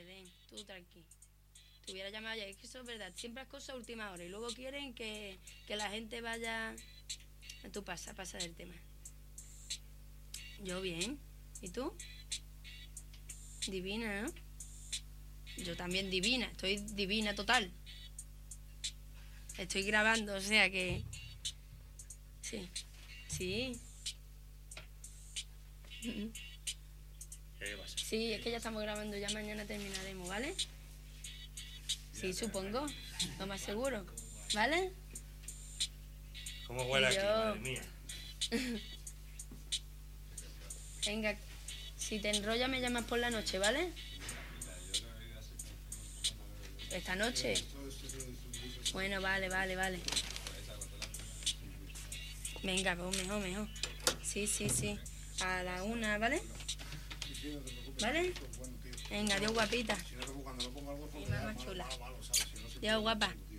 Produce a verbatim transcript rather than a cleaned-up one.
Den, tú tranqui. Te hubiera llamado ayer, es que eso es verdad, siempre es cosa a última hora y luego quieren que, que la gente vaya... Tú pasa, pasa del tema. Yo bien, ¿y tú? Divina, ¿no? Yo también divina, estoy divina total. Estoy grabando, o sea que... Sí, sí. ¿Qué pasa? Sí, es que ya estamos grabando, ya mañana terminaremos, ¿vale? Sí, supongo, lo más seguro, ¿vale? ¿Cómo huele aquí, Yo- madre mía? Venga, si te enrollas me llamas por la noche, ¿vale? ¿Esta noche? Bueno, vale, vale, vale. Venga, pues mejor, mejor. Sí, sí, sí. A la una, ¿vale? ¿Vale? Venga, adiós, guapita. Mi mamá chula. Adiós, guapa.